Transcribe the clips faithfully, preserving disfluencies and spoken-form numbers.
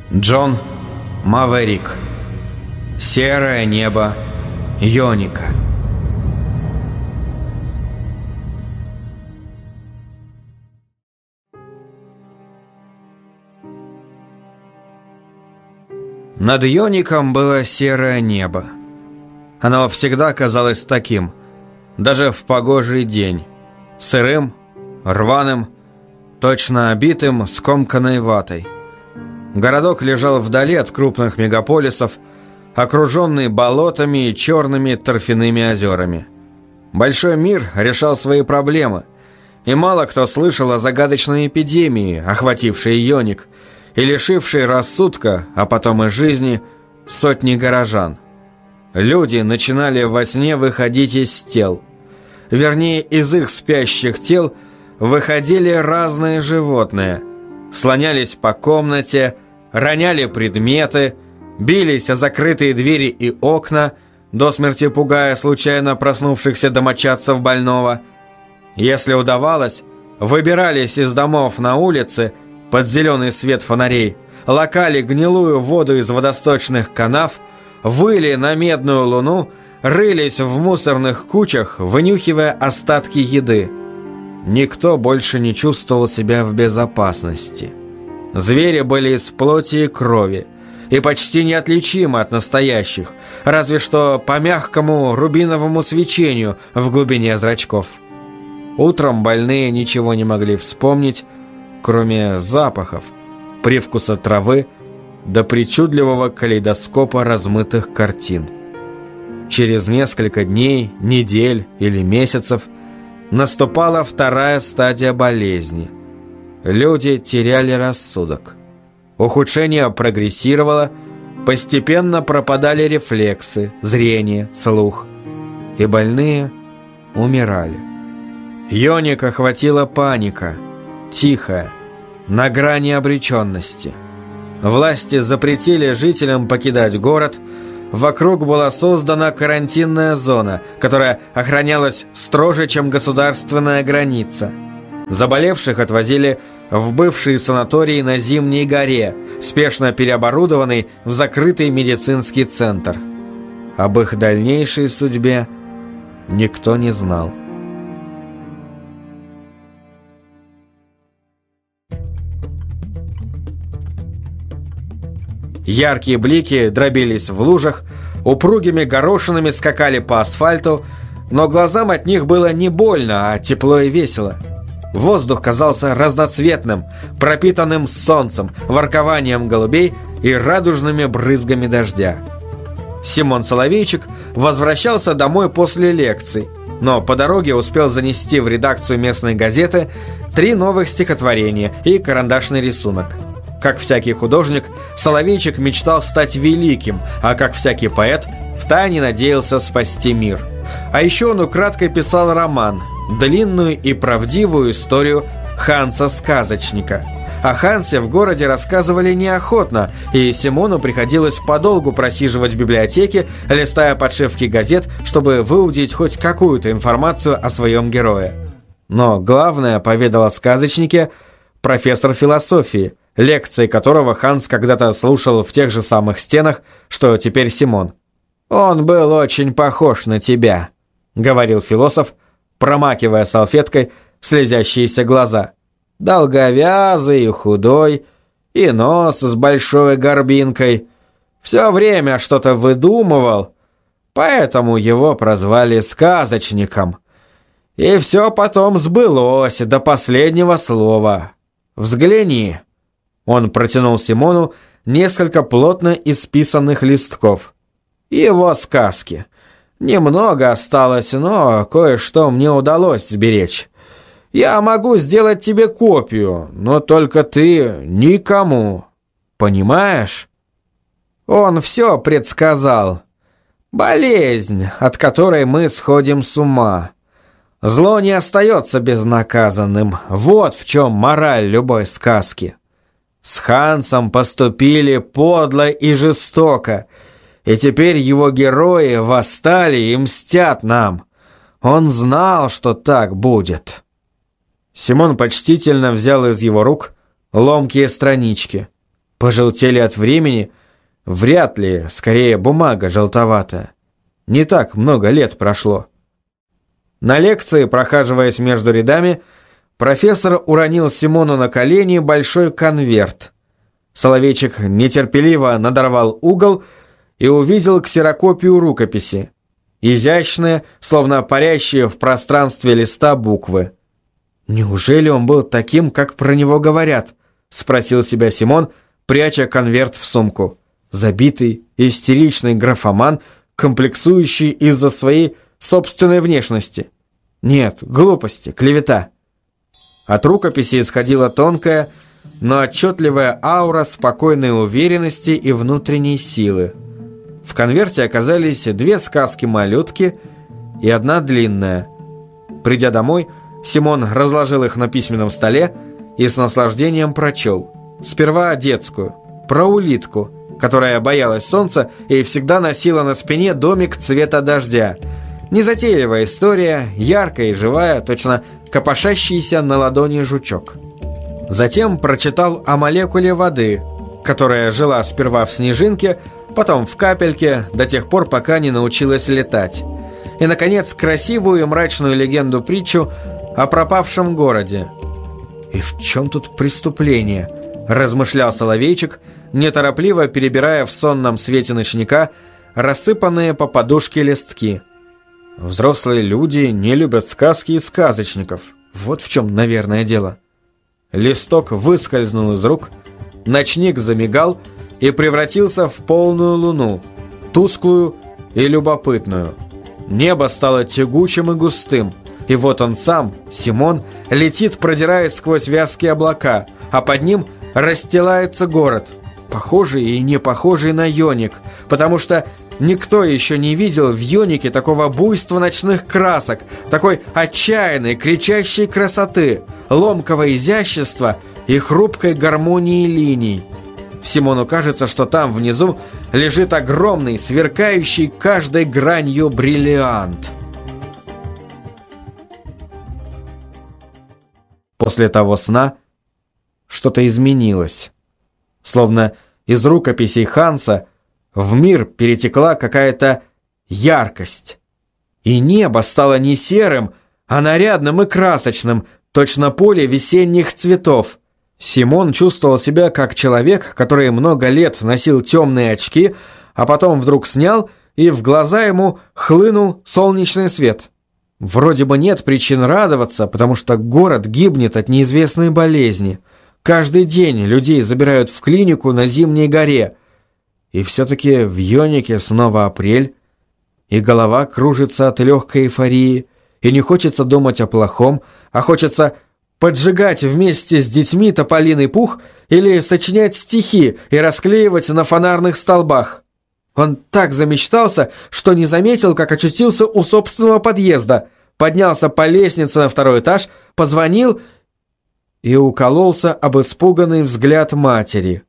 Джон Маверик. Серое небо Йоника. Над Йоником было серое небо. Оно всегда казалось таким, даже в погожий день, сырым, рваным, точно обитым скомканной ватой. Городок лежал вдали от крупных мегаполисов, окруженный болотами и черными торфяными озерами. Большой мир решал свои проблемы, и мало кто слышал о загадочной эпидемии, охватившей Йоник и лишившей рассудка, а потом и жизни, сотни горожан. Люди начинали во сне выходить из тел. Вернее, из их спящих тел выходили разные животные, слонялись по комнате, роняли предметы, бились о закрытые двери и окна, до смерти пугая случайно проснувшихся домочадцев больного. Если удавалось, выбирались из домов на улице под зеленый свет фонарей, лакали гнилую воду из водосточных канав, выли на медную луну, рылись в мусорных кучах, вынюхивая остатки еды. Никто больше не чувствовал себя в безопасности. Звери были из плоти и крови и почти неотличимы от настоящих, разве что по мягкому рубиновому свечению в глубине зрачков. Утром больные ничего не могли вспомнить, кроме запахов, привкуса травы до причудливого калейдоскопа размытых картин. Через несколько дней, недель или месяцев наступала вторая стадия болезни. Люди теряли рассудок. Ухудшение прогрессировало, постепенно пропадали рефлексы, зрение, слух, и больные умирали. Йоник охватила паника, тихая, на грани обреченности. Власти запретили жителям покидать город. Вокруг была создана карантинная зона, которая охранялась строже, чем государственная граница. Заболевших отвозили в бывший санаторий на Зимней горе, спешно переоборудованный в закрытый медицинский центр. Об их дальнейшей судьбе никто не знал. Яркие блики дробились в лужах, упругими горошинами скакали по асфальту, но глазам от них было не больно, а тепло и весело. Воздух казался разноцветным, пропитанным солнцем, воркованием голубей и радужными брызгами дождя. Симон Соловейчик возвращался домой после лекций, но по дороге успел занести в редакцию местной газеты три новых стихотворения и карандашный рисунок. Как всякий художник, Соловейчик мечтал стать великим, а как всякий поэт, втайне надеялся спасти мир. А еще он украдкой писал роман, длинную и правдивую историю Ханса-сказочника. О Хансе в городе рассказывали неохотно, и Симону приходилось подолгу просиживать в библиотеке, листая подшивки газет, чтобы выудить хоть какую-то информацию о своем герое. Но главное поведал о сказочнике профессор философии, лекции которого Ханс когда-то слушал в тех же самых стенах, что теперь Симон. «Он был очень похож на тебя», — говорил философ, промакивая салфеткой слезящиеся глаза. «Долговязый и худой, и нос с большой горбинкой. Все время что-то выдумывал, поэтому его прозвали сказочником. И все потом сбылось до последнего слова. Взгляни». Он протянул Симону несколько плотно исписанных листков. Его сказки. Немного осталось, но кое-что мне удалось сберечь. Я могу сделать тебе копию, но только ты никому. Понимаешь? Он все предсказал. Болезнь, от которой мы сходим с ума. Зло не остается безнаказанным. Вот в чем мораль любой сказки. С Хансом поступили подло и жестоко, и теперь его герои восстали и мстят нам. Он знал, что так будет. Симон почтительно взял из его рук ломкие странички. Пожелтели от времени? Вряд ли, скорее бумага желтоватая. Не так много лет прошло. На лекции, прохаживаясь между рядами, профессор уронил Симону на колени большой конверт. Соловейчик нетерпеливо надорвал угол и увидел ксерокопию рукописи. Изящные, словно парящие в пространстве листа буквы. «Неужели он был таким, как про него говорят?» — спросил себя Симон, пряча конверт в сумку. Забитый, истеричный графоман, комплексующий из-за своей собственной внешности. Нет, глупости, клевета. От рукописи исходила тонкая, но отчетливая аура спокойной уверенности и внутренней силы. В конверте оказались две сказки-малютки и одна длинная. Придя домой, Симон разложил их на письменном столе и с наслаждением прочел. Сперва детскую, про улитку, которая боялась солнца и всегда носила на спине домик цвета дождя. Незатейливая история, яркая и живая, точно копошащийся на ладони жучок. Затем прочитал о молекуле воды, которая жила сперва в снежинке, потом в капельке, до тех пор, пока не научилась летать. И, наконец, красивую и мрачную легенду-притчу о пропавшем городе. «И в чем тут преступление?» – размышлял Соловейчик, неторопливо перебирая в сонном свете ночника рассыпанные по подушке листки. Взрослые люди не любят сказки и сказочников. Вот в чем, наверное, дело. Листок выскользнул из рук, ночник замигал и превратился в полную луну, тусклую и любопытную. Небо стало тягучим и густым, и вот он сам, Симон, летит, продираясь сквозь вязкие облака, а под ним расстилается город, похожий и не похожий на Йоник, потому что никто еще не видел в Йонике такого буйства ночных красок, такой отчаянной, кричащей красоты, ломкого изящества и хрупкой гармонии линий. Симону кажется, что там внизу лежит огромный, сверкающий каждой гранью бриллиант. После того сна что-то изменилось. Словно из рукописей Ханса в мир перетекла какая-то яркость. И небо стало не серым, а нарядным и красочным, точно поле весенних цветов. Симон чувствовал себя как человек, который много лет носил темные очки, а потом вдруг снял, и в глаза ему хлынул солнечный свет. Вроде бы нет причин радоваться, потому что город гибнет от неизвестной болезни. Каждый день людей забирают в клинику на Зимней горе. И все-таки в Йонике снова апрель, и голова кружится от легкой эйфории, и не хочется думать о плохом, а хочется поджигать вместе с детьми тополиный пух или сочинять стихи и расклеивать на фонарных столбах. Он так замечтался, что не заметил, как очутился у собственного подъезда, поднялся по лестнице на второй этаж, позвонил и укололся об испуганный взгляд матери.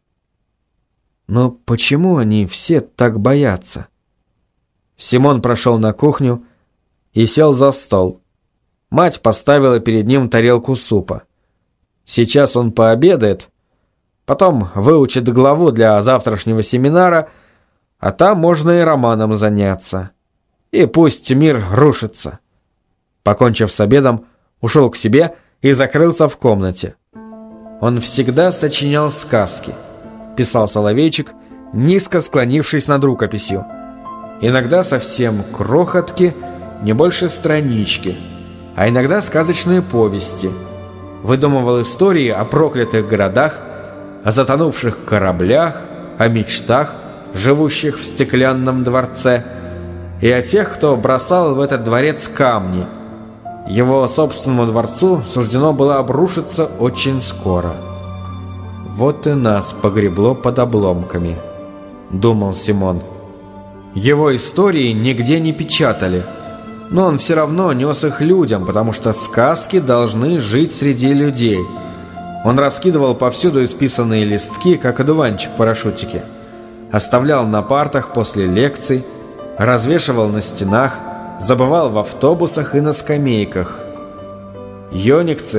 Но почему они все так боятся? Симон прошел на кухню и сел за стол. Мать поставила перед ним тарелку супа. Сейчас он пообедает, потом выучит главу для завтрашнего семинара, а там можно и романом заняться. И пусть мир рушится. Покончив с обедом, ушел к себе и закрылся в комнате. Он всегда сочинял сказки, писал Соловейчик, низко склонившись над рукописью. Иногда совсем крохотки, не больше странички, а иногда сказочные повести. Выдумывал истории о проклятых городах, о затонувших кораблях, о мечтах, живущих в стеклянном дворце, и о тех, кто бросал в этот дворец камни. Его собственному дворцу суждено было обрушиться очень скоро. «Вот и нас погребло под обломками», — думал Симон. Его истории нигде не печатали, но он все равно нес их людям, потому что сказки должны жить среди людей. Он раскидывал повсюду исписанные листки, как одуванчик-парашютики, оставлял на партах после лекций, развешивал на стенах, забывал в автобусах и на скамейках. Йоникцы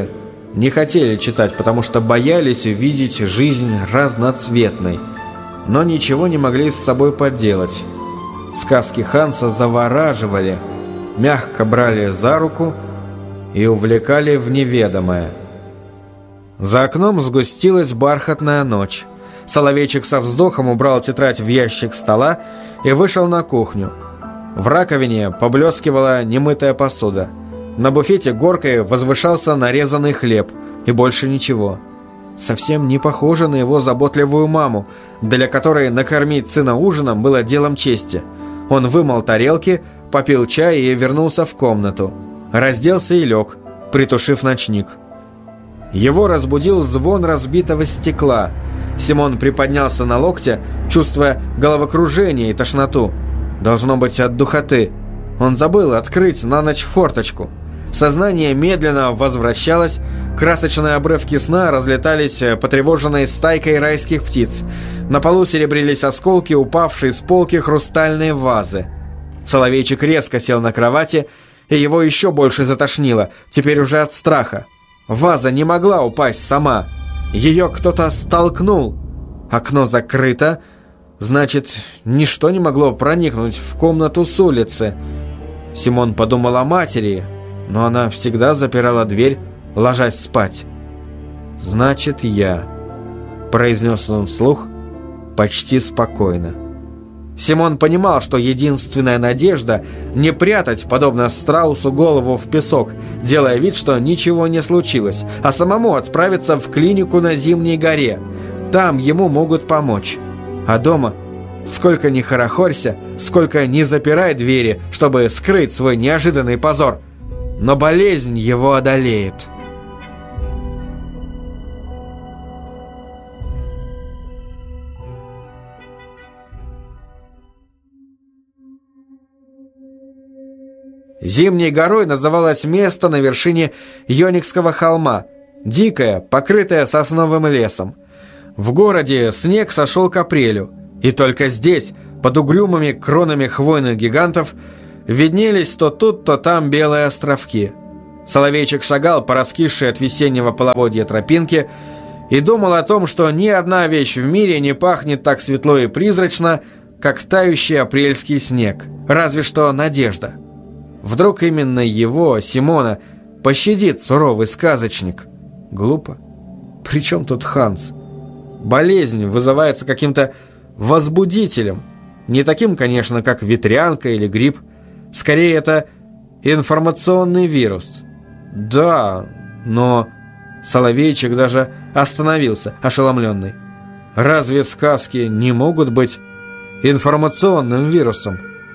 не хотели читать, потому что боялись увидеть жизнь разноцветной, но ничего не могли с собой поделать. Сказки Ханса завораживали, мягко брали за руку и увлекали в неведомое. За окном сгустилась бархатная ночь. Соловейчик со вздохом убрал тетрадь в ящик стола и вышел на кухню. В раковине поблескивала немытая посуда. На буфете горкой возвышался нарезанный хлеб, и больше ничего. Совсем не похоже на его заботливую маму, для которой накормить сына ужином было делом чести. Он вымыл тарелки, попил чай и вернулся в комнату. Разделся и лег, притушив ночник. Его разбудил звон разбитого стекла. Симон приподнялся на локте, чувствуя головокружение и тошноту. Должно быть от духоты. Он забыл открыть на ночь форточку. Сознание медленно возвращалось, красочные обрывки сна разлетались потревоженной стайкой райских птиц. На полу серебрились осколки, упавшие с полки хрустальные вазы. Соловейчик резко сел на кровати, и его еще больше затошнило, теперь уже от страха. Ваза не могла упасть сама. Ее кто-то столкнул. Окно закрыто, значит, ничто не могло проникнуть в комнату с улицы. Симон подумал о матери, но она всегда запирала дверь, ложась спать. «Значит, я», — произнес он вслух, почти спокойно. Симон понимал, что единственная надежда — не прятать, подобно страусу, голову в песок, делая вид, что ничего не случилось, а самому отправиться в клинику на Зимней горе. Там ему могут помочь. А дома, сколько ни хорохорься, сколько ни запирай двери, чтобы скрыть свой неожиданный позор, но болезнь его одолеет. Зимней горой называлось место на вершине Йоникского холма, дикое, покрытое сосновым лесом. В городе снег сошел к апрелю, и только здесь, под угрюмыми кронами хвойных гигантов, виднелись то тут, то там белые островки. Соловейчик шагал по раскисшей от весеннего половодья тропинке и думал о том, что ни одна вещь в мире не пахнет так светло и призрачно, как тающий апрельский снег, разве что надежда. Вдруг именно его, Симона, пощадит суровый сказочник? Глупо. При чем тут Ханс? Болезнь вызывается каким-то возбудителем. Не таким, конечно, как ветрянка или грипп. Скорее, это информационный вирус. Да, но... Соловейчик даже остановился, ошеломленный. Разве сказки не могут быть информационным вирусом?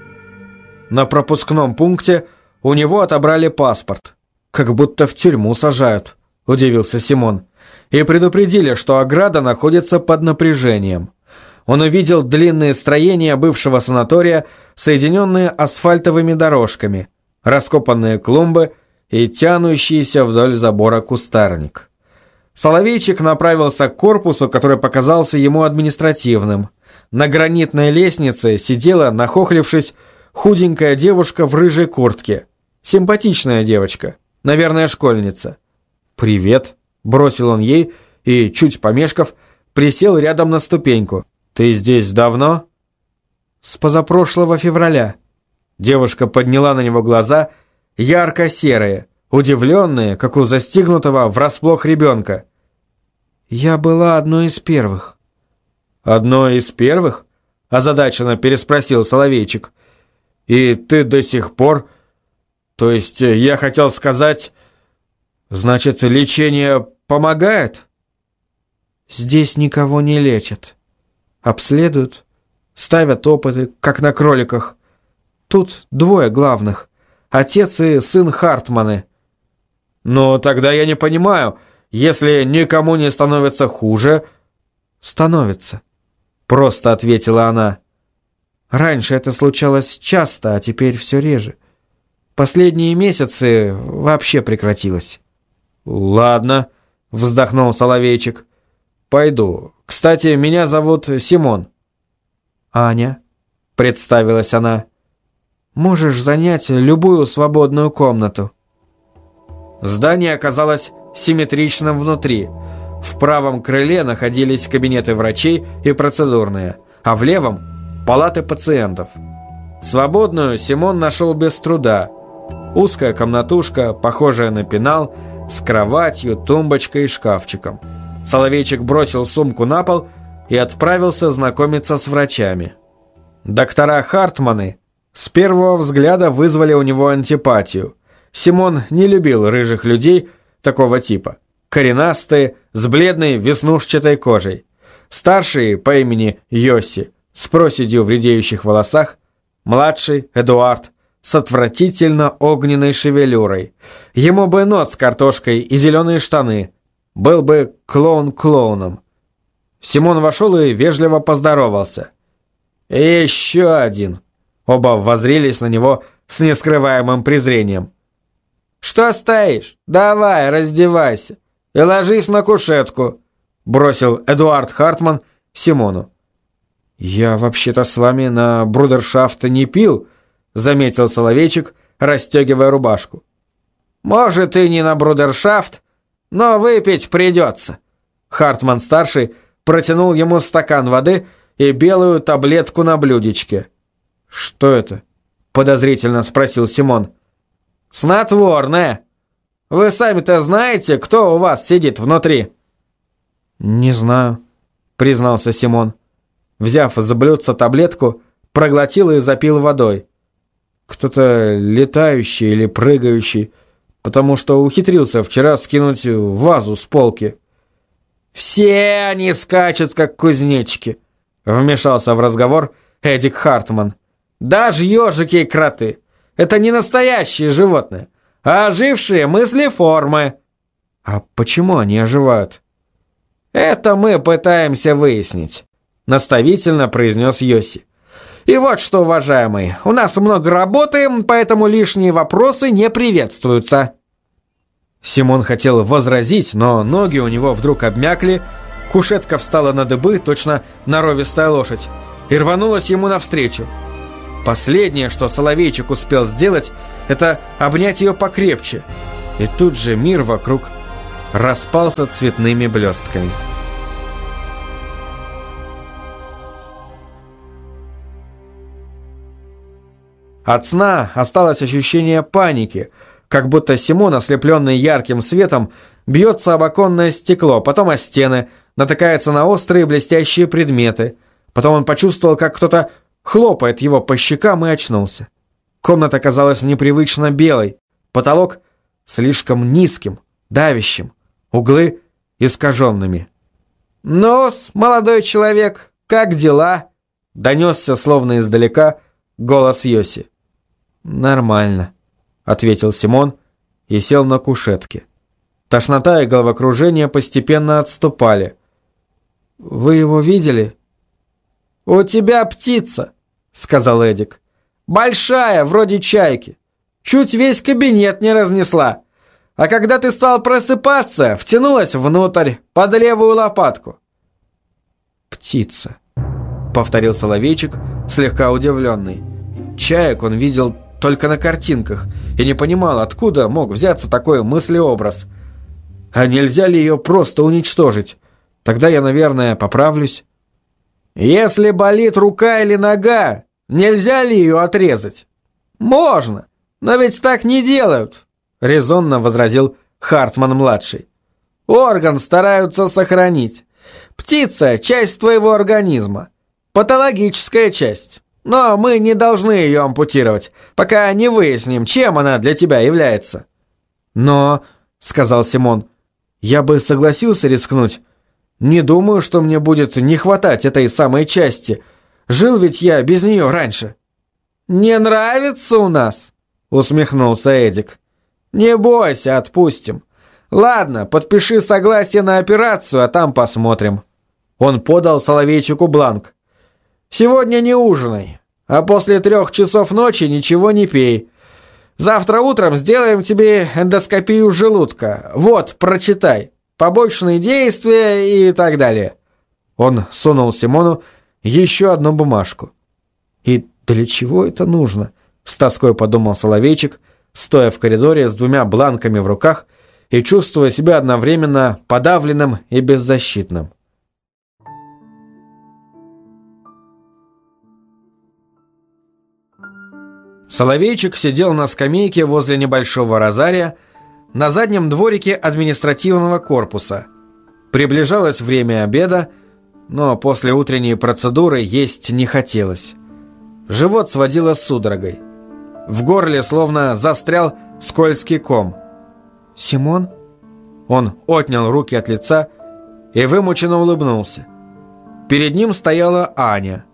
На пропускном пункте у него отобрали паспорт. Как будто в тюрьму сажают, удивился Симон. И предупредили, что ограда находится под напряжением. Он увидел длинные строения бывшего санатория, соединенные асфальтовыми дорожками, раскопанные клумбы и тянущийся вдоль забора кустарник. Соловейчик направился к корпусу, который показался ему административным. На гранитной лестнице сидела, нахохлившись, худенькая девушка в рыжей куртке. Симпатичная девочка, наверное, школьница. «Привет», — бросил он ей и, чуть помешков, присел рядом на ступеньку. «Ты здесь давно?» «С позапрошлого февраля». Девушка подняла на него глаза, ярко-серые, удивленные, как у застигнутого врасплох ребенка. «Я была одной из первых». «Одной из первых?» – озадаченно переспросил Соловейчик. «И ты до сих пор... То есть я хотел сказать... Значит, лечение помогает?» «Здесь никого не лечат. Обследуют, ставят опыты, как на кроликах. Тут двое главных. Отец и сын Хартманы». «Но тогда я не понимаю, если никому не становится хуже...» «Становится», — просто ответила она. «Раньше это случалось часто, а теперь все реже. Последние месяцы вообще прекратилось». «Ладно», — вздохнул Соловейчик. «Пойду. Кстати, меня зовут Симон». «Аня», — представилась она. «Можешь занять любую свободную комнату». Здание оказалось симметричным внутри. В правом крыле находились кабинеты врачей и процедурные, а в левом – палаты пациентов. Свободную Симон нашел без труда. Узкая комнатушка, похожая на пенал, с кроватью, тумбочкой и шкафчиком. Соловейчик бросил сумку на пол и отправился знакомиться с врачами. Доктора Хартманы с первого взгляда вызвали у него антипатию. Симон не любил рыжих людей такого типа. Коренастые, с бледной веснушчатой кожей. Старший по имени Йосси, с проседью в редеющих волосах. Младший Эдуард, с отвратительно огненной шевелюрой. Ему бы нос с картошкой и зеленые штаны. Был бы клоун клоуном. Симон вошел и вежливо поздоровался. «Еще один». Оба воззрелись на него с нескрываемым презрением. «Что стоишь? Давай, раздевайся и ложись на кушетку», бросил Эдуард Хартман Симону. «Я вообще-то с вами на брудершафт не пил», заметил Соловейчик, расстегивая рубашку. «Может, и не на брудершафт, но выпить придется». Хартман-старший протянул ему стакан воды и белую таблетку на блюдечке. «Что это?» – подозрительно спросил Симон. «Снотворное. Вы сами-то знаете, кто у вас сидит внутри?» «Не знаю», – признался Симон. Взяв за блюдце таблетку, проглотил и запил водой. «Кто-то летающий или прыгающий, потому что ухитрился вчера скинуть вазу с полки». «Все они скачут, как кузнечики», — вмешался в разговор Эдик Хартман. «Даже ежики и кроты. Это не настоящие животные, а ожившие мыслеформы». «А почему они оживают?» «Это мы пытаемся выяснить», — наставительно произнес Йосси. «И вот что, уважаемый, у нас много работы, поэтому лишние вопросы не приветствуются». Симон хотел возразить, но ноги у него вдруг обмякли, кушетка встала на дыбы, точно норовистая лошадь, и рванулась ему навстречу. Последнее, что Соловейчик успел сделать, это обнять ее покрепче, и тут же мир вокруг распался цветными блестками. От сна осталось ощущение паники, как будто Симон, ослепленный ярким светом, бьется об оконное стекло, потом о стены, натыкается на острые блестящие предметы. Потом он почувствовал, как кто-то хлопает его по щекам, и очнулся. Комната казалась непривычно белой, потолок слишком низким, давящим, углы искаженными. «Ну-с, молодой человек, как дела?» — донесся, словно издалека, голос Йосси. «Нормально», — ответил Симон и сел на кушетке. Тошнота и головокружение постепенно отступали. «Вы его видели?» «У тебя птица», — сказал Эдик. «Большая, вроде чайки. Чуть весь кабинет не разнесла. А когда ты стал просыпаться, втянулась внутрь, под левую лопатку». «Птица», — повторил Соловейчик, слегка удивленный. Чаек он видел только на картинках и не понимал, откуда мог взяться такой мыслеобраз. А нельзя ли ее просто уничтожить? Тогда я, наверное, поправлюсь. «Если болит рука или нога, нельзя ли ее отрезать?» «Можно, но ведь так не делают», — резонно возразил Хартман-младший. «Орган стараются сохранить. Птица — часть твоего организма, патологическая часть. Но мы не должны ее ампутировать, пока не выясним, чем она для тебя является». «Но», — сказал Симон, — «я бы согласился рискнуть. Не думаю, что мне будет не хватать этой самой части. Жил ведь я без нее раньше». «Не нравится у нас?» — усмехнулся Эдик. «Не бойся, отпустим. Ладно, подпиши согласие на операцию, а там посмотрим». Он подал Соловейчику бланк. «Сегодня не ужинай, а после трех часов ночи ничего не пей. Завтра утром сделаем тебе эндоскопию желудка. Вот, прочитай. Побочные действия и так далее». Он сунул Симону еще одну бумажку. «И для чего это нужно?» — с тоской подумал Соловейчик, стоя в коридоре с двумя бланками в руках и чувствуя себя одновременно подавленным и беззащитным. Соловейчик сидел на скамейке возле небольшого розария на заднем дворике административного корпуса. Приближалось время обеда, но после утренней процедуры есть не хотелось. Живот сводило судорогой. В горле словно застрял скользкий ком. «Симон?» Он отнял руки от лица и вымученно улыбнулся. Перед ним стояла Аня.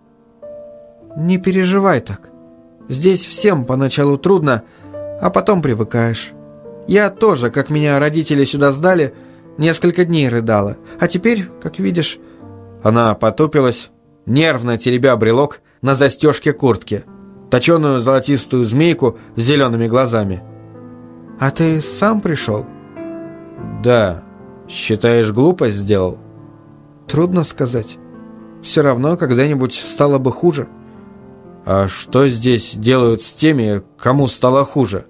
«Не переживай так. Здесь всем поначалу трудно, а потом привыкаешь. Я тоже, как меня родители сюда сдали, несколько дней рыдала. А теперь, как видишь...» Она потупилась, нервно теребя брелок на застежке куртки, точеную золотистую змейку с зелеными глазами. «А ты сам пришел?» «Да. Считаешь, глупость сделал?» «Трудно сказать. Все равно когда-нибудь стало бы хуже». «А что здесь делают с теми, кому стало хуже?»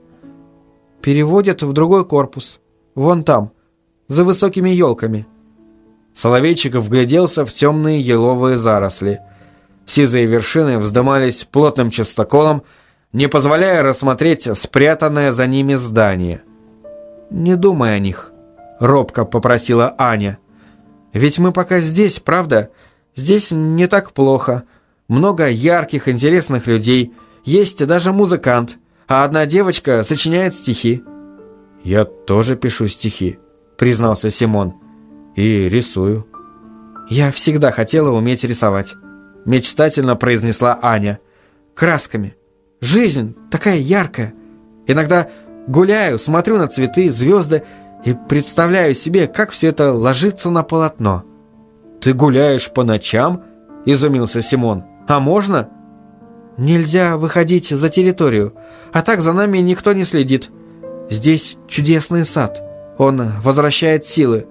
«Переводят в другой корпус. Вон там, за высокими елками». Соловейчик вгляделся в темные еловые заросли. Сизые вершины вздымались плотным частоколом, не позволяя рассмотреть спрятанное за ними здание. «Не думай о них», — робко попросила Аня. «Ведь мы пока здесь, правда? Здесь не так плохо. Много ярких, интересных людей. Есть даже музыкант, а одна девочка сочиняет стихи». «Я тоже пишу стихи», — признался Симон. «И рисую». «Я всегда хотела уметь рисовать», — мечтательно произнесла Аня. «Красками. Жизнь такая яркая. Иногда гуляю, смотрю на цветы, звезды и представляю себе, как все это ложится на полотно». «Ты гуляешь по ночам?» — изумился Симон. «А можно?» «Нельзя выходить за территорию, а так за нами никто не следит. Здесь чудесный сад. Он возвращает силы».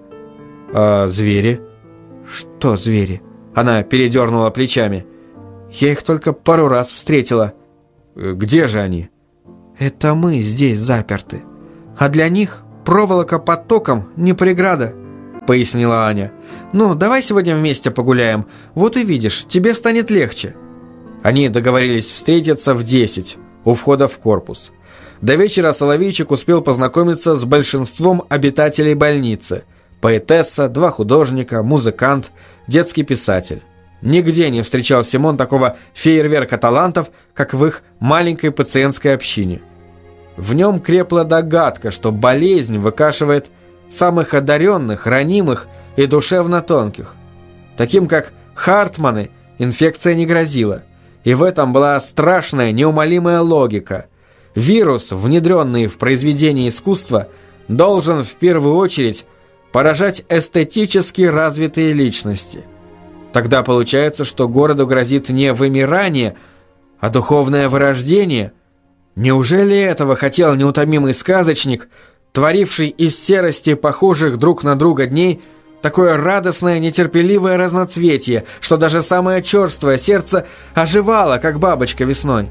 «А звери?» «Что звери?» Она передернула плечами. «Я их только пару раз встретила». «Где же они?» «Это мы здесь заперты. А для них проволока под током не преграда», — пояснила Аня. «Ну, давай сегодня вместе погуляем. Вот и видишь, тебе станет легче». Они договорились встретиться в десять у входа в корпус. До вечера Соловейчик успел познакомиться с большинством обитателей больницы. Поэтесса, два художника, музыкант, детский писатель. Нигде не встречал Симон такого фейерверка талантов, как в их маленькой пациентской общине. В нем крепла догадка, что болезнь выкашивает самых одаренных, ранимых и душевно тонких. Таким как Хартманы инфекция не грозила. И в этом была страшная, неумолимая логика. Вирус, внедренный в произведение искусства, должен в первую очередь поражать эстетически развитые личности. Тогда получается, что городу грозит не вымирание, а духовное вырождение. Неужели этого хотел неутомимый сказочник, творивший из серости похожих друг на друга дней такое радостное, нетерпеливое разноцветие, что даже самое черствое сердце оживало, как бабочка весной?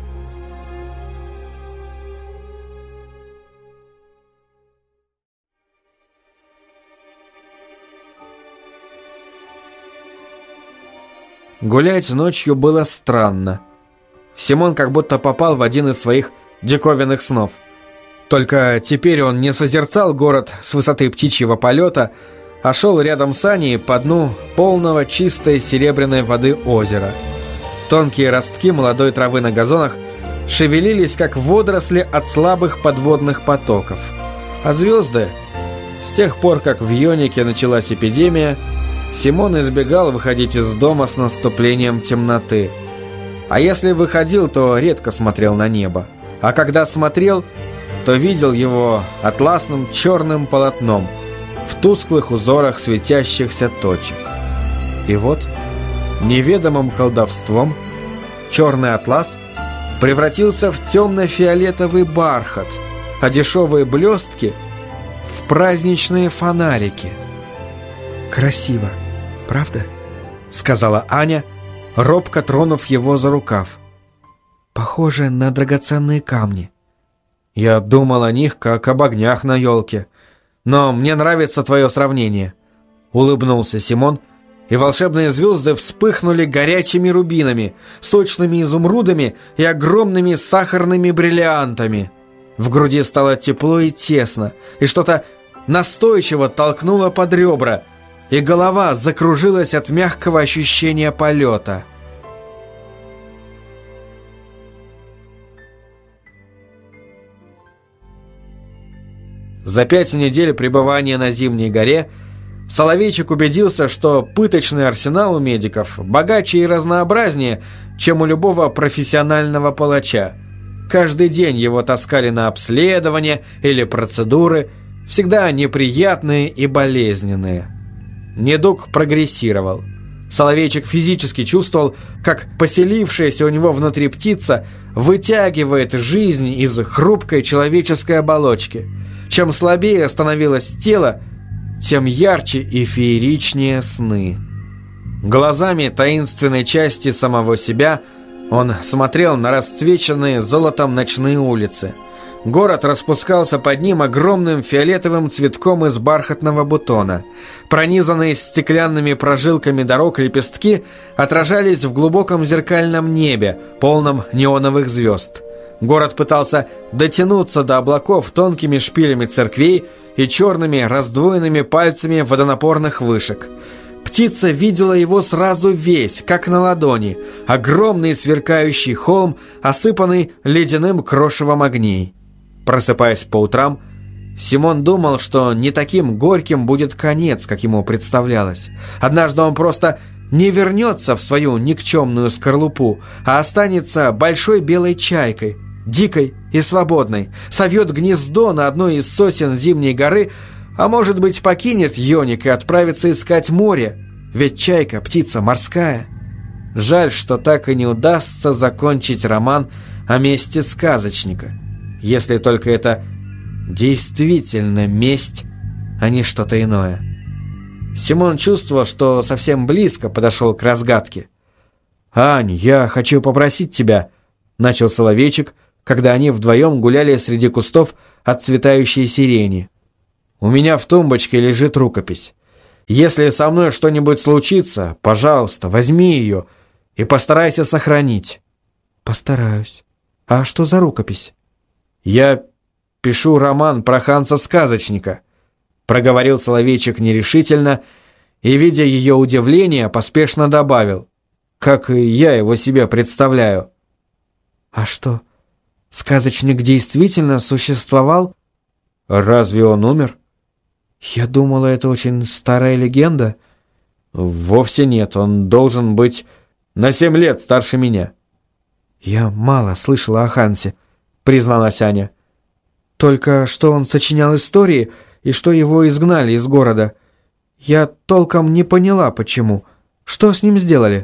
Гулять ночью было странно. Симон как будто попал в один из своих диковинных снов. Только теперь он не созерцал город с высоты птичьего полета, а шел рядом с Аней по дну полного чистой серебряной воды озера. Тонкие ростки молодой травы на газонах шевелились, как водоросли от слабых подводных потоков. А звезды, с тех пор, как в Йонике началась эпидемия, Симон избегал выходить из дома с наступлением темноты. А если выходил, то редко смотрел на небо. А когда смотрел, то видел его атласным черным полотном в тусклых узорах светящихся точек. И вот, неведомым колдовством, черный атлас превратился в темно-фиолетовый бархат, а дешевые блестки — в праздничные фонарики. «Красиво, правда?» — сказала Аня, робко тронув его за рукав. «Похоже на драгоценные камни». «Я думал о них, как об огнях на елке. но мне нравится твое сравнение», — улыбнулся Симон, и волшебные звезды вспыхнули горячими рубинами, сочными изумрудами и огромными сахарными бриллиантами. В груди стало тепло и тесно, и что-то настойчиво толкнуло под ребра, и голова закружилась от мягкого ощущения полета. За пять недель пребывания на Зимней горе Соловейчик убедился, что пыточный арсенал у медиков богаче и разнообразнее, чем у любого профессионального палача. Каждый день его таскали на обследования или процедуры, всегда неприятные и болезненные. Недуг прогрессировал. Соловейчик физически чувствовал, как поселившаяся у него внутри птица вытягивает жизнь из хрупкой человеческой оболочки. Чем слабее становилось тело, тем ярче и фееричнее сны. Глазами таинственной части самого себя он смотрел на расцвеченные золотом ночные улицы. Город распускался под ним огромным фиолетовым цветком из бархатного бутона. Пронизанные стеклянными прожилками дорог лепестки отражались в глубоком зеркальном небе, полном неоновых звезд. Город пытался дотянуться до облаков тонкими шпилями церквей и черными раздвоенными пальцами водонапорных вышек. Птица видела его сразу весь, как на ладони, огромный сверкающий холм, осыпанный ледяным крошевом огней. Просыпаясь по утрам, Симон думал, что не таким горьким будет конец, как ему представлялось. Однажды он просто не вернется в свою никчемную скорлупу, а останется большой белой чайкой, дикой и свободной, совьет гнездо на одной из сосен Зимней горы, а может быть покинет Йоник и отправится искать море, ведь чайка – птица морская. Жаль, что так и не удастся закончить роман о мести сказочника, если только это действительно месть, а не что-то иное. Симон чувствовал, что совсем близко подошел к разгадке. «Ань, я хочу попросить тебя», – начал Соловейчик, когда они вдвоем гуляли среди кустов отцветающей сирени. «У меня в тумбочке лежит рукопись. Если со мной что-нибудь случится, пожалуйста, возьми ее и постарайся сохранить». «Постараюсь. А что за рукопись?» «Я пишу роман про Ханса-сказочника», — проговорил Соловейчик нерешительно и, видя ее удивление, поспешно добавил, «как и я его себе представляю». «А что, сказочник действительно существовал?» «Разве он умер?» «Я думала, это очень старая легенда». «Вовсе нет, он должен быть на семь лет старше меня». «Я мало слышала о Хансе», — призналась Аня. «Только что он сочинял истории и что его изгнали из города. Я толком не поняла, почему. Что с ним сделали?»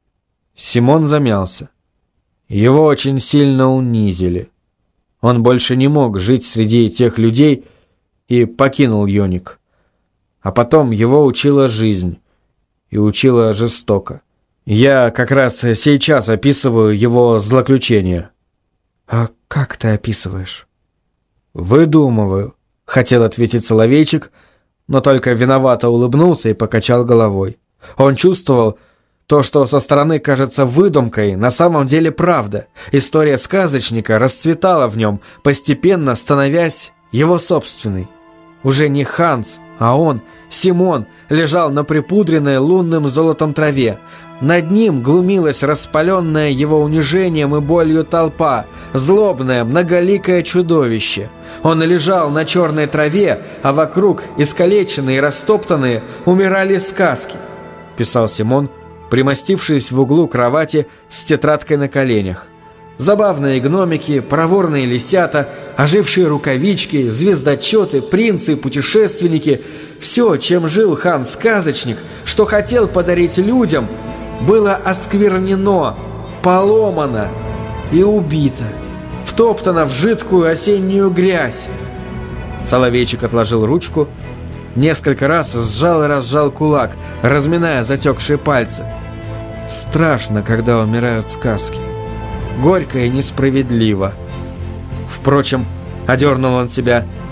Симон замялся. Его очень сильно унизили. Он больше не мог жить среди тех людей и покинул Йоник. А потом его учила жизнь. И учила жестоко. Я как раз сейчас описываю его злоключения. «А как ты описываешь?» «Выдумываю», — хотел ответить Соловейчик, но только виновато улыбнулся и покачал головой. Он чувствовал, то, что со стороны кажется выдумкой, на самом деле правда. История сказочника расцветала в нем, постепенно становясь его собственной. Уже не Ханс, а он, Симон, лежал на припудренной лунным золотом траве. Над ним глумилась распаленная его унижением и болью толпа, злобное, многоликое чудовище. Он лежал на черной траве, а вокруг, искалеченные и растоптанные, умирали сказки, писал Симон, примостившись в углу кровати с тетрадкой на коленях. Забавные гномики, проворные лисята, ожившие рукавички, звездочеты, принцы, путешественники – все, чем жил хан-сказочник, что хотел подарить людям, было осквернено, поломано и убито, втоптано в жидкую осеннюю грязь. Соловейчик отложил ручку, несколько раз сжал и разжал кулак, разминая затекшие пальцы. Страшно, когда умирают сказки. Горько и несправедливо. Впрочем, одернул он себя,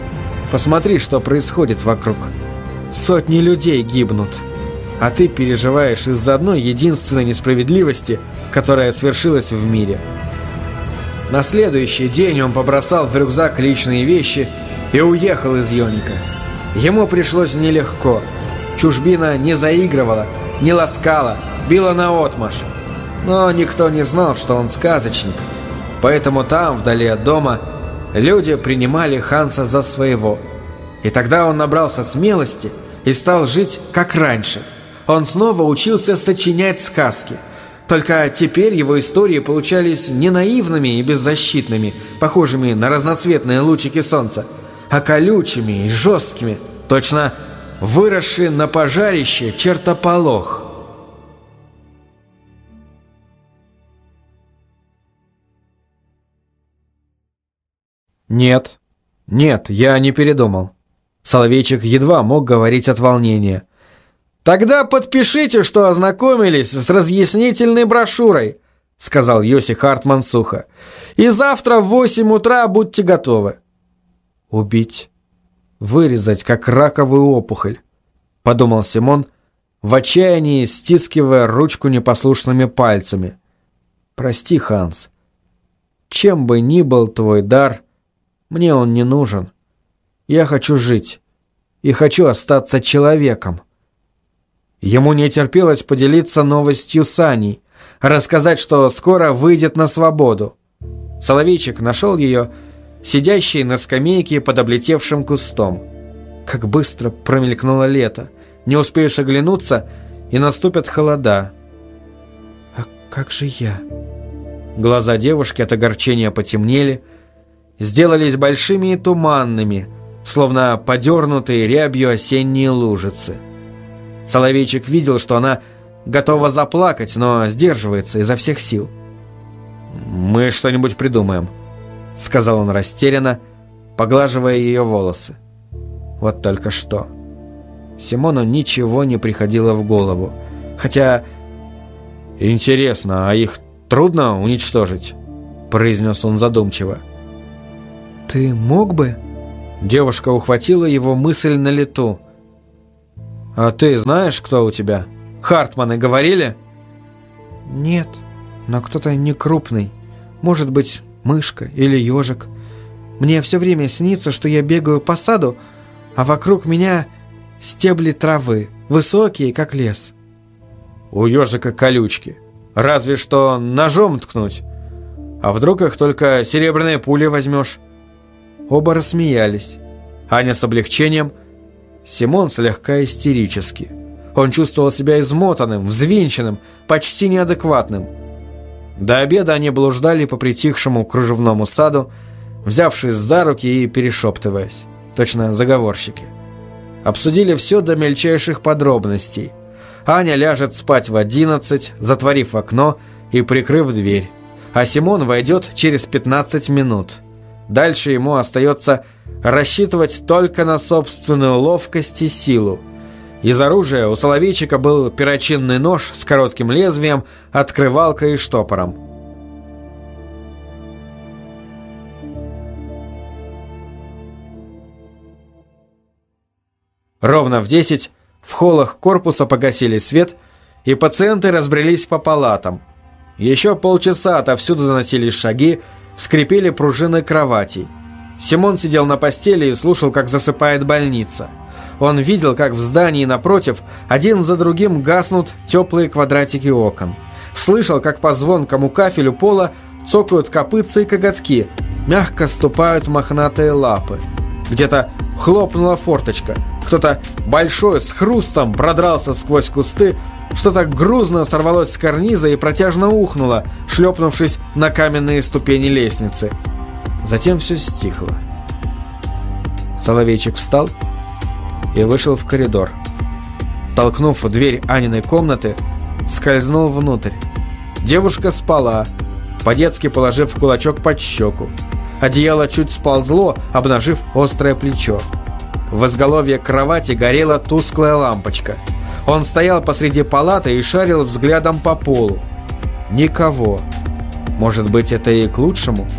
Посмотри, что происходит вокруг. Сотни людей гибнут, а ты переживаешь из-за одной единственной несправедливости, которая свершилась в мире». На следующий день он побросал в рюкзак личные вещи и уехал из Йоника. Ему пришлось нелегко. Чужбина не заигрывала, не ласкала, била наотмашь. Но никто не знал, что он сказочник. Поэтому там, вдали от дома, люди принимали Ханса за своего. И тогда он набрался смелости и стал жить как раньше. Он снова учился сочинять сказки. Только теперь его истории получались не наивными и беззащитными, похожими на разноцветные лучики солнца, а колючими и жесткими, точно выросший на пожарище чертополох. Нет, нет, я не передумал. Соловейчик едва мог говорить от волнения. «Тогда подпишите, что ознакомились с разъяснительной брошюрой», — сказал Йоси Хартман сухо. «И завтра в восемь утра будьте готовы». «Убить, вырезать, как раковую опухоль», — подумал Симон, в отчаянии стискивая ручку непослушными пальцами. «Прости, Ханс. Чем бы ни был твой дар, мне он не нужен. Я хочу жить и хочу остаться человеком». Ему не терпелось поделиться новостью с Аней, рассказать, что скоро выйдет на свободу. Соловейчик нашел ее, сидящей на скамейке под облетевшим кустом. Как быстро промелькнуло лето. Не успеешь оглянуться, и наступят холода. «А как же я?» Глаза девушки от огорчения потемнели, сделались большими и туманными, словно подернутые рябью осенние лужицы. Соловейчик видел, что она готова заплакать, но сдерживается изо всех сил. «Мы что-нибудь придумаем», — сказал он растерянно, поглаживая ее волосы. Вот только что. Симону ничего не приходило в голову. Хотя... «Интересно, а их трудно уничтожить?» — произнес он задумчиво. «Ты мог бы?» Девушка ухватила его мысль на лету. «А ты знаешь, кто у тебя? Хартманы говорили?» «Нет, но кто-то не крупный. Может быть, мышка или ежик. Мне все время снится, что я бегаю по саду, а вокруг меня стебли травы, высокие, как лес». «У ежика колючки. Разве что ножом ткнуть. А вдруг их только серебряные пули возьмешь?» Оба рассмеялись. Аня с облегчением, Симон слегка истерически. Он чувствовал себя измотанным, взвинченным, почти неадекватным. До обеда они блуждали по притихшему кружевному саду, взявшись за руки и перешептываясь, точно заговорщики. Обсудили все до мельчайших подробностей. Аня ляжет спать в одиннадцать, затворив окно и прикрыв дверь, а Симон войдет через пятнадцать минут. Дальше ему остается рассчитывать только на собственную ловкость и силу. Из оружия у Соловейчика был перочинный нож с коротким лезвием, открывалкой и штопором. Ровно в десять в холлах корпуса погасили свет, и пациенты разбрелись по палатам. Еще полчаса отовсюду доносились шаги, скрипели пружины кроватей. Симон сидел на постели и слушал, как засыпает больница. Он видел, как в здании напротив один за другим гаснут теплые квадратики окон. Слышал, как по звонкому кафелю пола цокают копытца и коготки, мягко ступают мохнатые лапы. Где-то хлопнула форточка. Кто-то большой с хрустом продрался сквозь кусты, что-то грузно сорвалось с карниза и протяжно ухнуло, шлепнувшись на каменные ступени лестницы. Затем все стихло. Соловейчик встал и вышел в коридор. Толкнув дверь Аниной комнаты, скользнул внутрь. Девушка спала, по-детски положив кулачок под щеку. Одеяло чуть сползло, обнажив острое плечо. В изголовье кровати горела тусклая лампочка. Он стоял посреди палаты и шарил взглядом по полу. Никого. Может быть, это и к лучшему?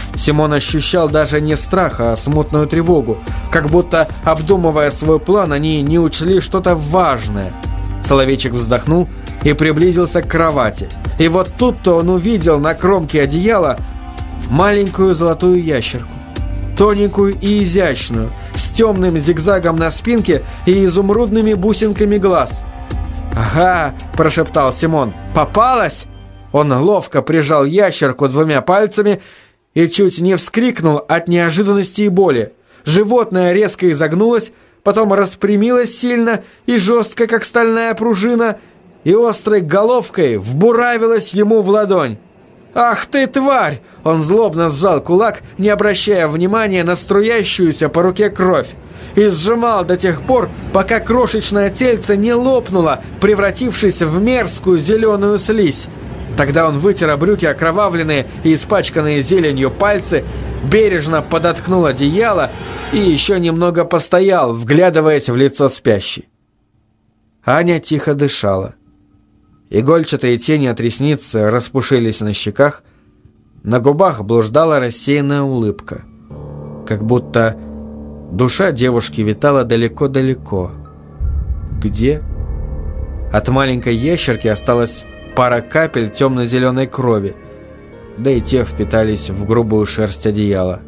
Симон ощущал даже не страх, а смутную тревогу. Как будто, обдумывая свой план, они не учли что-то важное. Соловейчик вздохнул и приблизился к кровати. И вот тут-то он увидел на кромке одеяла маленькую золотую ящерку. Тоненькую и изящную, с темным зигзагом на спинке и изумрудными бусинками глаз. «Ага», – прошептал Симон, – «попалась?» Он ловко прижал ящерку двумя пальцами и чуть не вскрикнул от неожиданности и боли. Животное резко изогнулось, потом распрямилось сильно и жестко, как стальная пружина, и острой головкой вбуравилось ему в ладонь. «Ах ты, тварь!» Он злобно сжал кулак, не обращая внимания на струящуюся по руке кровь, и сжимал до тех пор, пока крошечное тельце не лопнуло, превратившись в мерзкую зеленую слизь. Тогда он вытер о брюки окровавленные и испачканные зеленью пальцы, бережно подоткнул одеяло и еще немного постоял, вглядываясь в лицо спящей. Аня тихо дышала. Игольчатые тени от ресниц распушились на щеках, на губах блуждала рассеянная улыбка, как будто душа девушки витала далеко-далеко. Где? От маленькой ящерки осталась пара капель темно-зеленой крови, да и те впитались в грубую шерсть одеяла.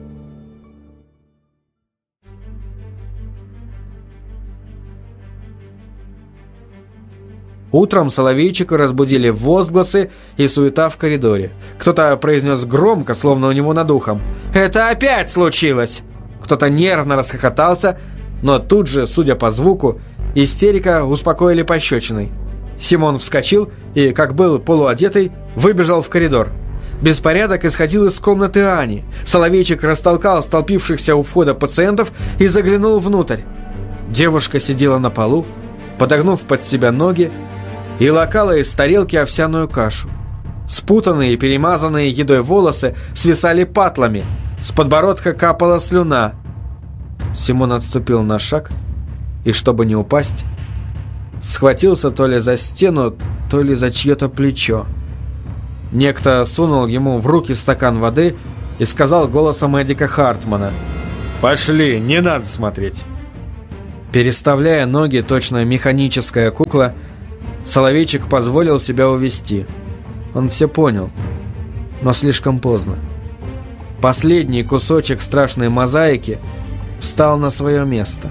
Утром Соловейчика разбудили возгласы и суета в коридоре. Кто-то произнес громко, словно у него над ухом: «Это опять случилось!» Кто-то нервно расхохотался, но тут же, судя по звуку, истерика успокоили пощечиной. Симон вскочил и, как был полуодетый, выбежал в коридор. Беспорядок исходил из комнаты Ани. Соловейчик растолкал столпившихся у входа пациентов и заглянул внутрь. Девушка сидела на полу, подогнув под себя ноги, и лакала из тарелки овсяную кашу. Спутанные и перемазанные едой волосы свисали патлами, с подбородка капала слюна. Симон отступил на шаг и, чтобы не упасть, схватился то ли за стену, то ли за чье-то плечо. Некто сунул ему в руки стакан воды и сказал голосом Эдика Хартмана: «Пошли, не надо смотреть». Переставляя ноги, точно механическая кукла, Соловейчик позволил себя увести. Он все понял, но слишком поздно. Последний кусочек страшной мозаики встал на свое место.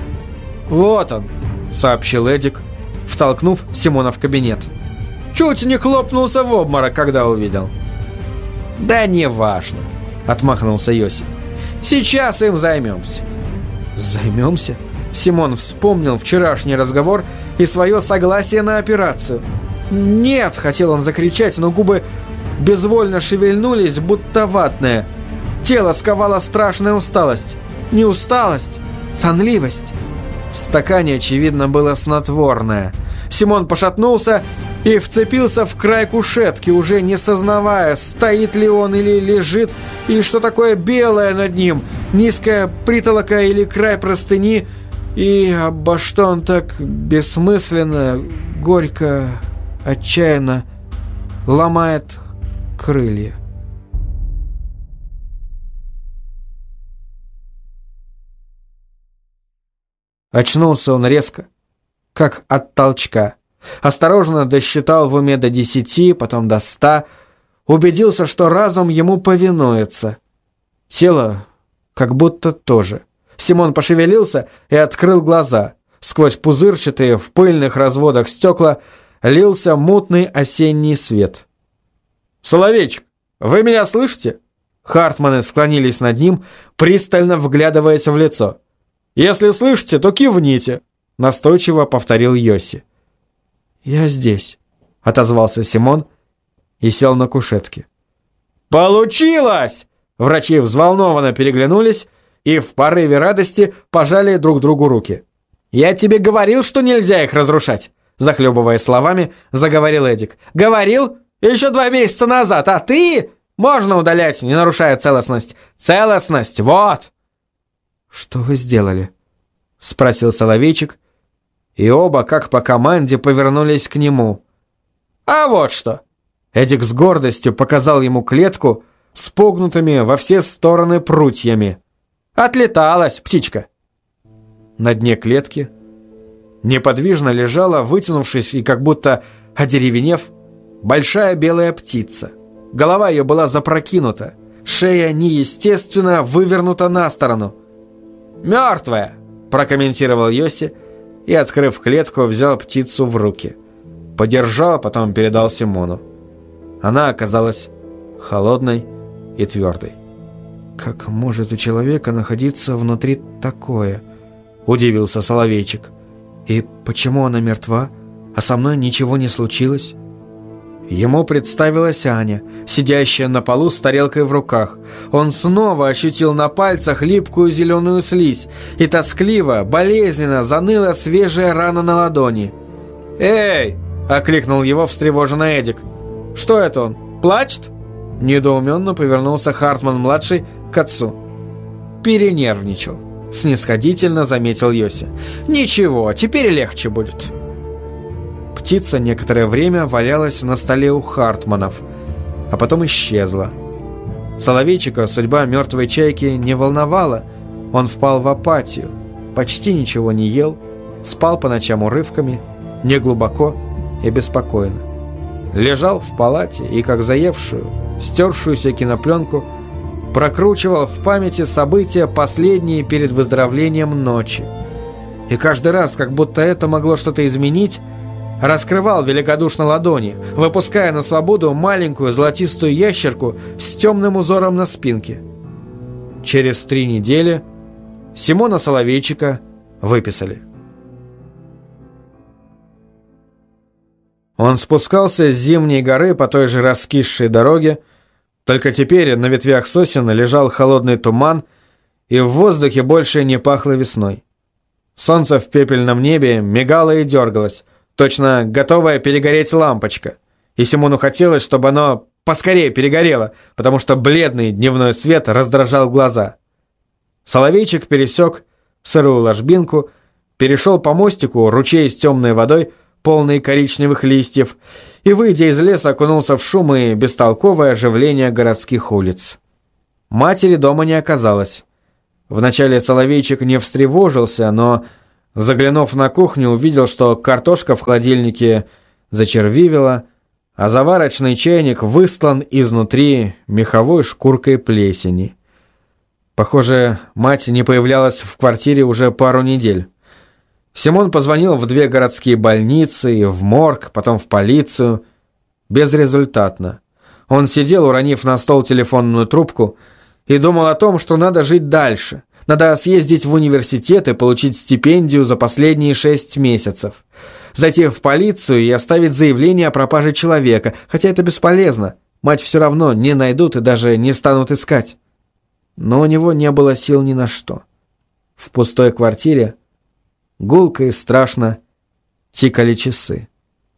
«Вот он», — сообщил Эдик, втолкнув Симона в кабинет. «Чуть не хлопнулся в обморок, когда увидел». «Да неважно», — отмахнулся Йоси. «Сейчас им займемся». «Займемся?» Симон вспомнил вчерашний разговор и свое согласие на операцию. «Нет!» — хотел он закричать, но губы безвольно шевельнулись, будто ватные. Тело сковала страшная усталость. Не усталость, сонливость. В стакане, очевидно, было снотворное. Симон пошатнулся и вцепился в край кушетки, уже не сознавая, стоит ли он или лежит, и что такое белое над ним, низкая притолока или край простыни, и обо что он так бессмысленно, горько, отчаянно ломает крылья. Очнулся он резко, как от толчка. Осторожно досчитал в уме до десяти, потом до ста. Убедился, что разум ему повинуется. Тело как будто тоже. Симон пошевелился и открыл глаза. Сквозь пузырчатые в пыльных разводах стекла лился мутный осенний свет. «Соловейчик, вы меня слышите?» Хартманы склонились над ним, пристально вглядываясь в лицо. «Если слышите, то кивните», — настойчиво повторил Йоси. «Я здесь», — отозвался Симон и сел на кушетке. «Получилось!» Врачи взволнованно переглянулись и в порыве радости пожали друг другу руки. «Я тебе говорил, что нельзя их разрушать», — захлебывая словами, заговорил Эдик. «Говорил? Еще два месяца назад, а ты...» «Можно удалять, не нарушая целостность. Целостность, вот!» «Что вы сделали?» — спросил Соловейчик, и оба, как по команде, повернулись к нему. «А вот что!» Эдик с гордостью показал ему клетку с погнутыми во все стороны прутьями. Отлеталась птичка. На дне клетки неподвижно лежала, вытянувшись и как будто одеревенев, большая белая птица. Голова ее была запрокинута, шея неестественно вывернута на сторону. «Мертвая!» – прокомментировал Йоси и, открыв клетку, взял птицу в руки. Подержал, потом передал Симону. Она оказалась холодной и твердой. «Как может у человека находиться внутри такое?» – удивился Соловейчик. «И почему она мертва, а со мной ничего не случилось?» Ему представилась Аня, сидящая на полу с тарелкой в руках. Он снова ощутил на пальцах липкую зеленую слизь, и тоскливо, болезненно заныла свежая рана на ладони. «Эй!» – окликнул его встревоженный Эдик. «Что это он? Плачет?» Недоуменно повернулся Хартман-младший к отцу. «Перенервничал», – снисходительно заметил Йоси. «Ничего, теперь легче будет». Птица некоторое время валялась на столе у Хартманов, а потом исчезла. Соловейчика судьба мертвой чайки не волновала. Он впал в апатию, почти ничего не ел, спал по ночам урывками, неглубоко и беспокойно. Лежал в палате и, как заевшую, стершуюся кинопленку, прокручивал в памяти события последние перед выздоровлением ночи. И каждый раз, как будто это могло что-то изменить, раскрывал великодушно ладони, выпуская на свободу маленькую золотистую ящерку с темным узором на спинке. Через три недели Симона Соловейчика выписали. Он спускался с Зимней горы по той же раскисшей дороге, только теперь на ветвях сосен лежал холодный туман, и в воздухе больше не пахло весной. Солнце в пепельном небе мигало и дергалось, точно готовая перегореть лампочка, и Симону хотелось, чтобы оно поскорее перегорело, потому что бледный дневной свет раздражал глаза. Соловейчик пересек сырую ложбинку, перешел по мостику ручей с темной водой, полный коричневых листьев, и, выйдя из леса, окунулся в шум и бестолковое оживление городских улиц. Матери дома не оказалось. Вначале Соловейчик не встревожился, но, заглянув на кухню, увидел, что картошка в холодильнике зачервивела, а заварочный чайник выстлан изнутри меховой шкуркой плесени. Похоже, мать не появлялась в квартире уже пару недель. Симон позвонил в две городские больницы, в морг, потом в полицию. Безрезультатно. Он сидел, уронив на стол телефонную трубку, и думал о том, что надо жить дальше. Надо съездить в университет и получить стипендию за последние шесть месяцев. Зайти в полицию и оставить заявление о пропаже человека, хотя это бесполезно. Мать все равно не найдут и даже не станут искать. Но у него не было сил ни на что. В пустой квартире гулко и страшно тикали часы.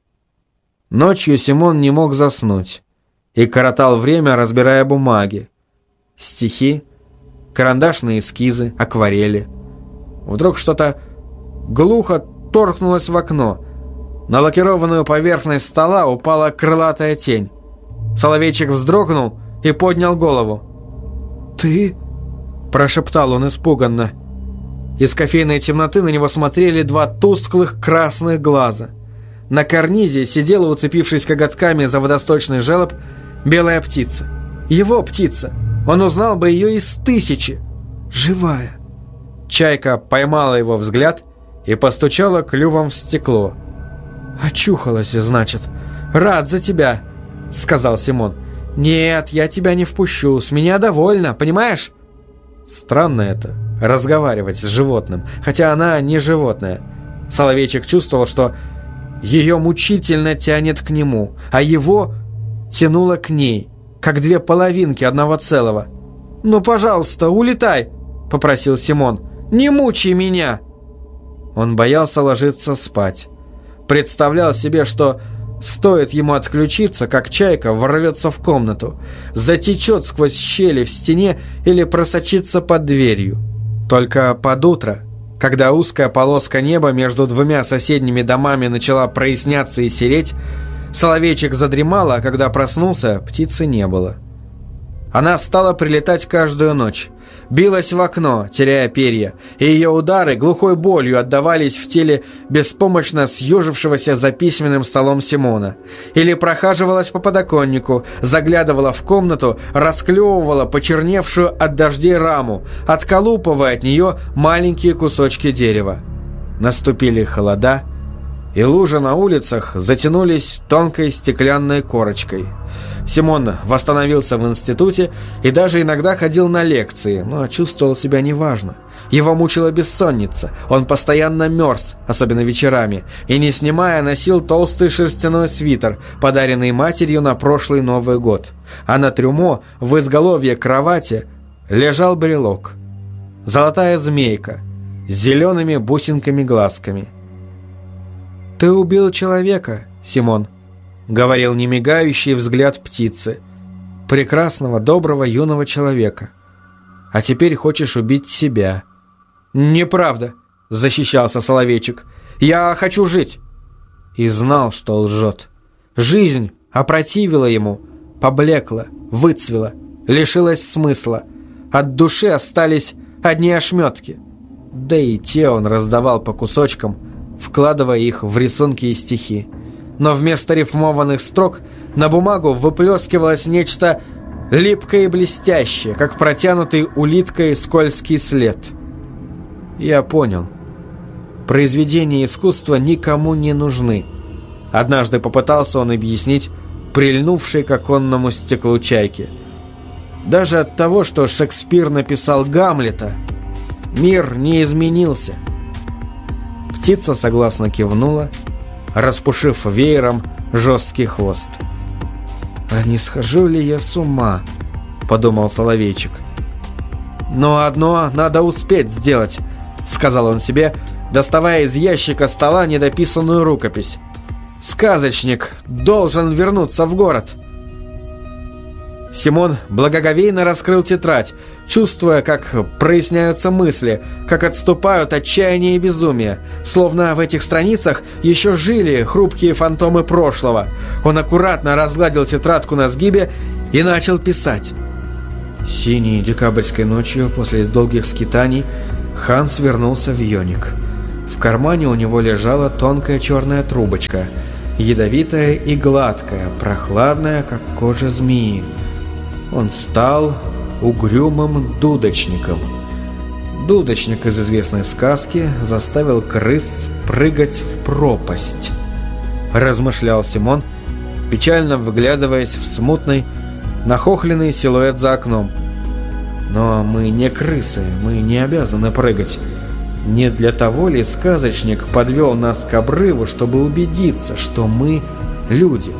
Ночью Симон не мог заснуть и коротал время, разбирая бумаги. Стихи, карандашные эскизы, акварели. Вдруг что-то глухо торкнулось в окно. На лакированную поверхность стола упала крылатая тень. Соловейчик вздрогнул и поднял голову. «Ты?» – прошептал он испуганно. Из кофейной темноты на него смотрели два тусклых красных глаза. На карнизе сидела, уцепившись коготками за водосточный желоб, белая птица. Его птица. Он узнал бы ее из тысячи. Живая. Чайка поймала его взгляд и постучала клювом в стекло. «Очухалась, значит. Рад за тебя», — сказал Симон. «Нет, я тебя не впущу. С меня довольно, понимаешь?» Странно это, разговаривать с животным, хотя она не животное. Соловейчик чувствовал, что ее мучительно тянет к нему, а его тянуло к ней, как две половинки одного целого. «Ну, пожалуйста, улетай», — попросил Симон. «Не мучай меня». Он боялся ложиться спать. Представлял себе, что стоит ему отключиться, как чайка ворвется в комнату, затечет сквозь щели в стене или просочится под дверью. Только под утро, когда узкая полоска неба между двумя соседними домами начала проясняться и сереть, Соловейчик задремал, а когда проснулся, птицы не было. Она стала прилетать каждую ночь. Билась в окно, теряя перья, и ее удары глухой болью отдавались в теле беспомощно съежившегося за письменным столом Симона. Или прохаживалась по подоконнику, заглядывала в комнату, расклевывала почерневшую от дождей раму, отколупывая от нее маленькие кусочки дерева. Наступили холода, и лужи на улицах затянулись тонкой стеклянной корочкой. Симон восстановился в институте и даже иногда ходил на лекции, но чувствовал себя неважно. Его мучила бессонница, он постоянно мерз, особенно вечерами, и, не снимая, носил толстый шерстяной свитер, подаренный матерью на прошлый Новый год. А на трюмо, в изголовье кровати, лежал брелок. Золотая змейка с зелеными бусинками-глазками. «Ты убил человека, Симон», — говорил немигающий взгляд птицы. «Прекрасного, доброго, юного человека. А теперь хочешь убить себя». «Неправда», — защищался Соловейчик. «Я хочу жить». И знал, что лжет. Жизнь опротивила ему, поблекла, выцвела, лишилась смысла. От души остались одни ошметки. Да и те он раздавал по кусочкам, вкладывая их в рисунки и стихи. Но вместо рифмованных строк на бумагу выплескивалось нечто липкое и блестящее, как протянутый улиткой скользкий след. Я понял. Произведения искусства никому не нужны. Однажды попытался он объяснить прильнувшей к оконному стеклу чайке. Даже от того, что Шекспир написал Гамлета, мир не изменился. Птица согласно кивнула, распушив веером жесткий хвост. «А не схожу ли я с ума?» — подумал Соловейчик. «Но одно надо успеть сделать», — сказал он себе, доставая из ящика стола недописанную рукопись. «Сказочник должен вернуться в город». Симон благоговейно раскрыл тетрадь, чувствуя, как проясняются мысли, как отступают отчаяние и безумие, словно в этих страницах еще жили хрупкие фантомы прошлого. Он аккуратно разгладил тетрадку на сгибе и начал писать. Синей декабрьской ночью после долгих скитаний Ханс вернулся в Йоник. В кармане у него лежала тонкая черная трубочка, ядовитая и гладкая, прохладная, как кожа змеи. Он стал угрюмым дудочником. Дудочник из известной сказки заставил крыс прыгать в пропасть. Размышлял Симон, печально выглядываясь в смутный, нахохленный силуэт за окном. Но мы не крысы, мы не обязаны прыгать. Не для того ли сказочник подвел нас к обрыву, чтобы убедиться, что мы люди?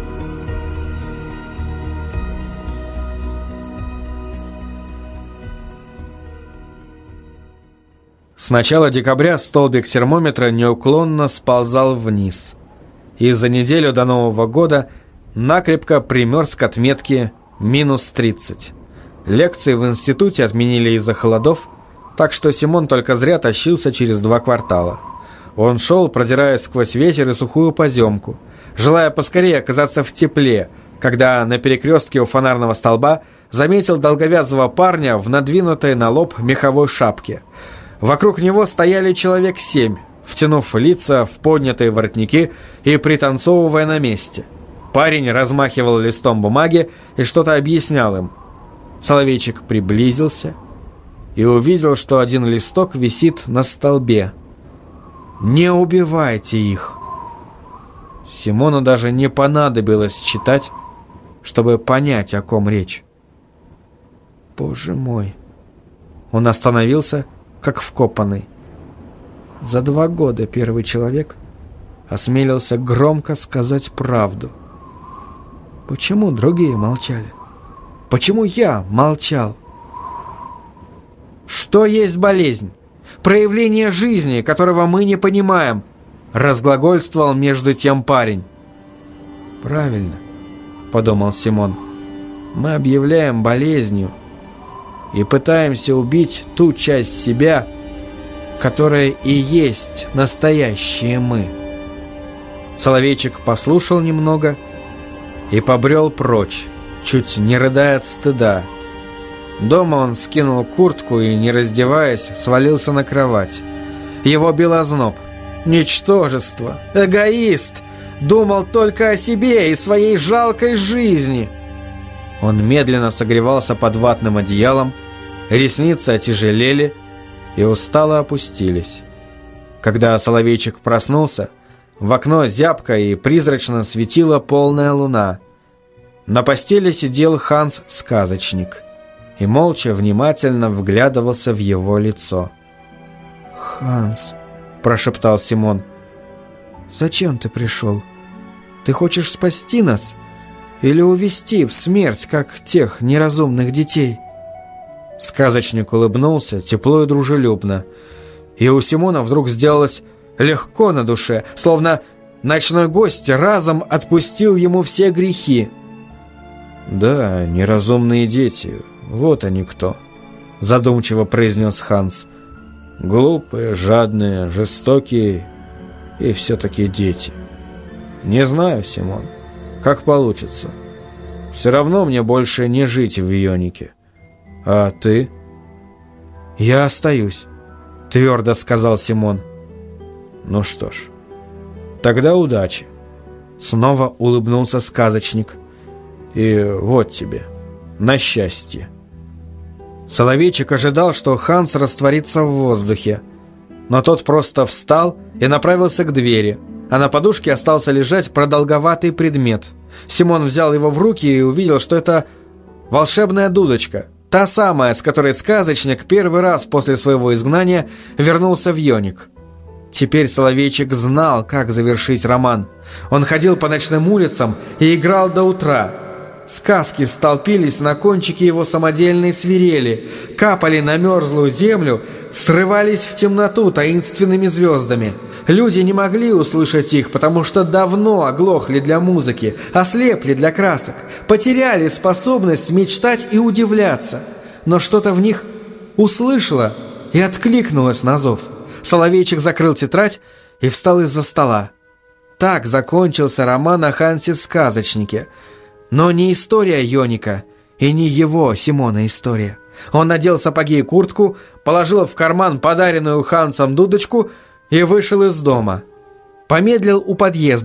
С начала декабря столбик термометра неуклонно сползал вниз. И за неделю до Нового года накрепко примерз к отметке минус тридцать. Лекции в институте отменили из-за холодов, так что Симон только зря тащился через два квартала. Он шел, продираясь сквозь ветер и сухую поземку, желая поскорее оказаться в тепле, когда на перекрестке у фонарного столба заметил долговязого парня в надвинутой на лоб меховой шапке. Вокруг него стояли человек семь, втянув лица в поднятые воротники и пританцовывая на месте. Парень размахивал листом бумаги и что-то объяснял им. Соловейчик приблизился и увидел, что один листок висит на столбе. «Не убивайте их!» Симону даже не понадобилось читать, чтобы понять, о ком речь. «Боже мой!» Он остановился, как вкопанный. За два года первый человек осмелился громко сказать правду. Почему другие молчали? Почему я молчал? Что есть болезнь? Проявление жизни, которого мы не понимаем, разглагольствовал между тем парень. Правильно, подумал Симон. Мы объявляем болезнью и пытаемся убить ту часть себя, которая и есть настоящие мы. Соловейчик послушал немного и побрел прочь, чуть не рыдая от стыда. Дома он скинул куртку и, не раздеваясь, свалился на кровать. Его бил озноб. Ничтожество, эгоист, думал только о себе и своей жалкой жизни. Он медленно согревался под ватным одеялом, ресницы отяжелели и устало опустились. Когда Соловейчик проснулся, в окно зябко и призрачно светила полная луна. На постели сидел Ханс-сказочник и молча внимательно вглядывался в его лицо. «Ханс», — прошептал Симон, — «зачем ты пришел? Ты хочешь спасти нас или увести в смерть, как тех неразумных детей?» Сказочник улыбнулся тепло и дружелюбно, и у Симона вдруг сделалось легко на душе, словно ночной гость разом отпустил ему все грехи. «Да, неразумные дети, вот они кто», — задумчиво произнес Ханс. «Глупые, жадные, жестокие и все-таки дети. Не знаю, Симон, как получится. Все равно мне больше не жить в Ионике. А ты?» «Я остаюсь», — твердо сказал Симон. «Ну что ж, тогда удачи», — снова улыбнулся сказочник. «И вот тебе, на счастье». Соловейчик ожидал, что Ханс растворится в воздухе, но тот просто встал и направился к двери, а на подушке остался лежать продолговатый предмет. Симон взял его в руки и увидел, что это волшебная дудочка, та самая, с которой сказочник первый раз после своего изгнания вернулся в Йоник. Теперь Соловейчик знал, как завершить роман. Он ходил по ночным улицам и играл до утра. Сказки столпились на кончике его самодельной свирели, капали на мерзлую землю, срывались в темноту таинственными звездами. Люди не могли услышать их, потому что давно оглохли для музыки, ослепли для красок, потеряли способность мечтать и удивляться. Но что-то в них услышало и откликнулось на зов. Соловейчик закрыл тетрадь и встал из-за стола. Так закончился роман о Хансе-сказочнике. Но не история Йоника и не его, Симона, история. Он надел сапоги и куртку, положил в карман подаренную Хансом дудочку и вышел из дома. Помедлил у подъезда.